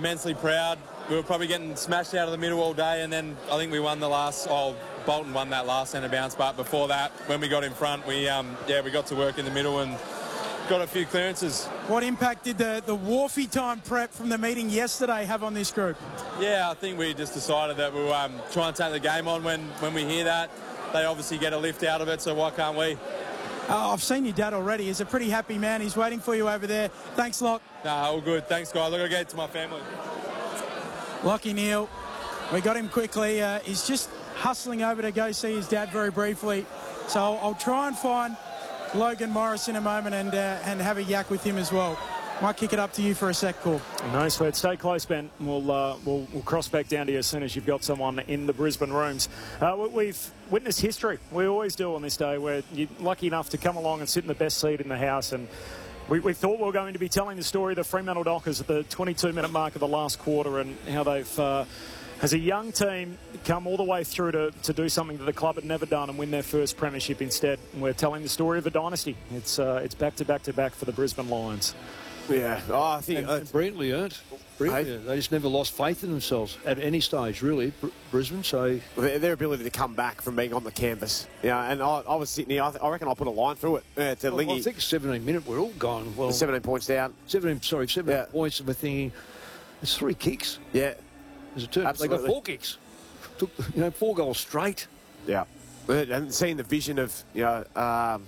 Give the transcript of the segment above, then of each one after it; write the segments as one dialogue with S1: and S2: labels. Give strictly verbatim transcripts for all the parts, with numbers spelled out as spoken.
S1: immensely proud. We were probably getting smashed out of the middle all day, and then I think we won the last. Oh, Bolton won that last centre bounce, but before that, when we got in front, we um, yeah we got to work in the middle and got a few clearances.
S2: What impact did the the Wharfie time prep from the meeting yesterday have on this group?
S1: Yeah, I think we just decided that we'll um, try and take the game on when when we hear that. They obviously get a lift out of it, so why can't we?
S2: Oh, I've seen your dad already. He's a pretty happy man. He's waiting for you over there. Thanks, Lock.
S1: Nah, all good. Thanks, guys. I've got to get to my family.
S2: Lockie Neal, we got him quickly. Uh, he's just hustling over to go see his dad very briefly. So I'll, I'll try and find Logan Morris in a moment and uh, and have a yak with him as well. Might kick it up to you for a sec, Paul.
S3: No sweat. Stay close, Ben. We'll, uh, we'll we'll cross back down to you as soon as you've got someone in the Brisbane rooms. Uh, we've witnessed history. We always do on this day, where you're lucky enough to come along and sit in the best seat in the house. And we, we thought we were going to be telling the story of the Fremantle Dockers at the twenty-two minute mark of the last quarter, and how they've, uh, as a young team, come all the way through to, to do something that the club had never done and win their first premiership instead. And we're telling the story of a dynasty. It's uh, it's back to back to back for the Brisbane Lions.
S4: Yeah, oh, I think
S5: and,
S4: uh,
S5: and brilliantly earned. Brilliantly earned. They just never lost faith in themselves at any stage, really, Br Brisbane. So
S4: their, their ability to come back from being on the canvas, yeah. And I, I was sitting here. I, I reckon I put a line through it uh, to
S5: well,
S4: Lingy.
S5: I think seventeen minute we're all gone. Well,
S4: seventeen points down.
S5: Seventeen, sorry, seventeen
S4: yeah.
S5: points. And we're thinking, there's three kicks.
S4: Yeah,
S5: there's a turn.
S4: Absolutely.
S5: They got four kicks. Took you know four goals straight.
S4: Yeah, and seeing the vision of you know. Um,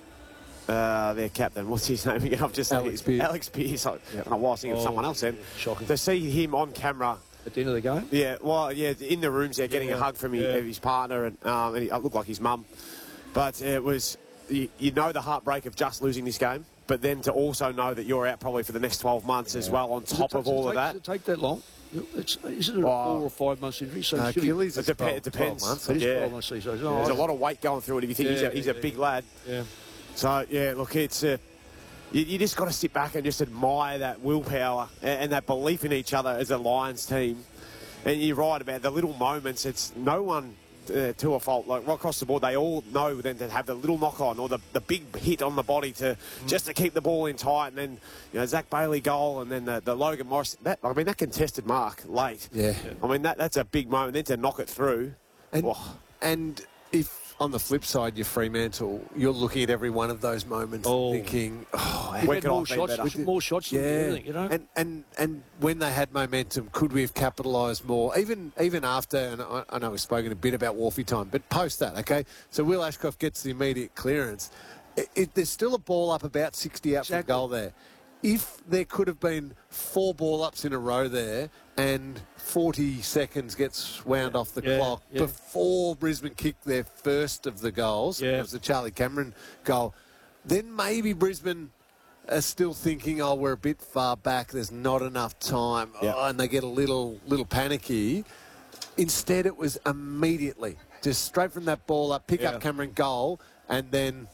S4: Uh, their captain, what's his name again? I've just
S6: Alex Pearce.
S4: Alex Pearce. I don't know why I was thinking of
S5: Oh,
S4: someone else then.
S5: Shocking.
S4: To see him on camera
S5: at the end of the game.
S4: Yeah, well, yeah, in the rooms there, getting
S5: yeah,
S4: a hug from
S5: yeah.
S4: his, his partner, and, um, and he, it looked like his mum. But it was, you, you know, the heartbreak of just losing this game, but then to also know that you're out probably for the next twelve months yeah. as well, on top
S5: it,
S4: of all
S5: it
S4: of
S5: take,
S4: that.
S5: Does it take that long? It's, isn't it a
S4: oh.
S5: four or five months injury? So
S6: no, Achilles
S4: it, dep it depends.
S6: months.
S5: It is
S4: yeah.
S5: twelve months. So, oh,
S4: There's a lot of weight going through it if you think
S5: yeah,
S4: he's a, he's
S5: yeah,
S4: a big
S5: yeah.
S4: lad.
S5: Yeah.
S4: So, yeah, look, it's... Uh, You, you just got to sit back and just admire that willpower and, and that belief in each other as a Lions team. And you're right about the little moments. It's no one uh, to a fault. Like right across the board, they all know then to have the little knock on or the, the big hit on the body to mm. just to keep the ball in tight. And then you know Zach Bailey goal and then the, the Logan Morris. That I mean that contested mark late.
S6: Yeah.
S4: I mean that that's a big moment. Then to knock it through.
S6: And,
S4: oh.
S6: and if. On the flip side, you're Fremantle, you're looking at every one of those moments
S5: oh.
S6: thinking, oh,
S5: we had more shots, we more shots than
S6: yeah.
S5: everything, you know?
S6: And, and, and when they had momentum, could we have capitalised more? Even even after, and I, I know we've spoken a bit about Wharfie time, but post that, okay? So Will Ashcroft gets the immediate clearance. It, it, there's still a ball up about sixty out
S5: exactly.
S6: from goal there. If there could have been four ball-ups in a row there and forty seconds gets wound
S5: yeah.
S6: off the
S5: yeah.
S6: clock
S5: yeah.
S6: before Brisbane kicked their first of the goals,
S5: yeah.
S6: it was the Charlie Cameron goal, then maybe Brisbane are still thinking, oh, we're a bit far back, there's not enough time,
S4: yeah.
S6: oh, and they get a little, little panicky. Instead, it was immediately, just straight from that ball up, pick
S5: yeah.
S6: up Cameron goal, and then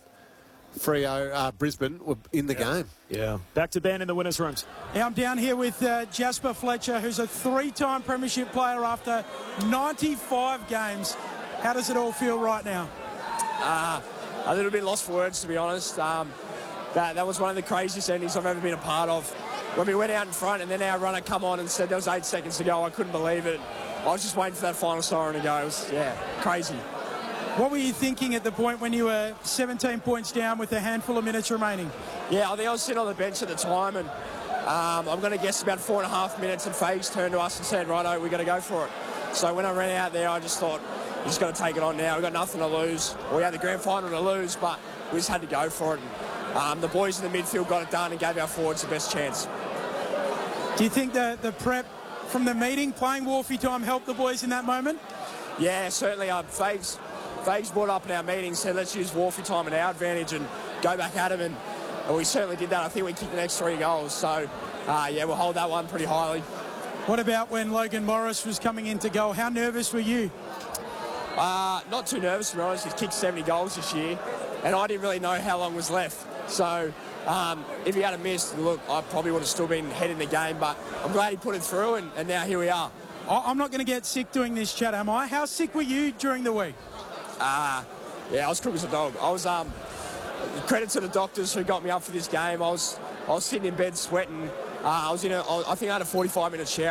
S6: Freo, uh, Brisbane were in the
S5: yeah.
S6: game.
S3: Yeah. Back to Ben in the winners' rooms.
S2: Yeah, I'm down here with uh, Jasper Fletcher, who's a three-time premiership player after ninety-five games. How does it all feel right now?
S7: Uh, a little bit lost for words, to be honest. Um, that, that was one of the craziest endings I've ever been a part of. When we went out in front and then our runner come on and said there was eight seconds to go, I couldn't believe it. I was just waiting for that final siren to go. It was, yeah, crazy.
S2: What were you thinking at the point when you were seventeen points down with a handful of minutes remaining?
S7: Yeah, I think I was sitting on the bench at the time, and um, I'm going to guess about four and a half minutes, and Fags turned to us and said, righto, we've got to go for it. So when I ran out there, I just thought, we just got to take it on now. We've got nothing to lose. We had the grand final to lose, but we just had to go for it. And, um, the boys in the midfield got it done and gave our forwards the best chance.
S2: Do you think the, the prep from the meeting, playing Wharfie time, helped the boys in that moment?
S7: Yeah, certainly. Uh, Fags, Fags brought up in our meeting, said let's use Wharfie time at our advantage and go back at him, and, and we certainly did that. I think we kicked the next three goals, so uh, yeah, we'll hold that one pretty highly.
S2: What about when Logan Morris was coming in to goal? How nervous were you?
S7: Uh, not too nervous, to be honest. He's kicked seventy goals this year, and I didn't really know how long was left. So um, if he had a missed, look, I probably would have still been head in the game, but I'm glad he put it through, and, and now here we are.
S2: I'm not going to get sick doing this chat, am I? How sick were you during the week?
S7: Uh, yeah, I was crook as a dog. I was, um, credit to the doctors who got me up for this game. I was, I was sitting in bed sweating. Uh, I was in a, I think I had a forty-five minute shower.